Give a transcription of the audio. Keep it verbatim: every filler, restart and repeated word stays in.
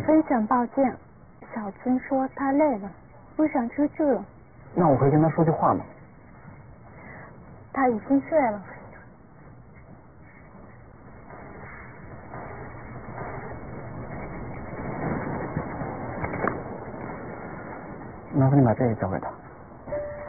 非常抱歉，小春说他累了，不想出去了。 那我可以跟他说句话吗？ 他已经睡了。 麻烦你把这个交给他。